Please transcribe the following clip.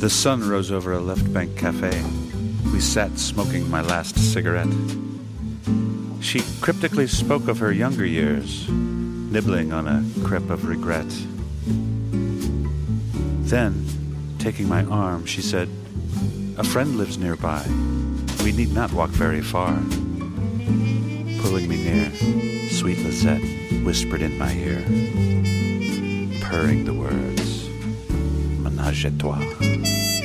The sun rose over a left bank cafe. We sat smoking my last cigarette. She cryptically spoke of her younger years, nibbling on a crepe of regret. Then, taking my arm, she said, "A friend lives nearby. We need not walk very far." Pulling me near, sweet Lisette whispered in my ear, purring the words, "Ménage à toi."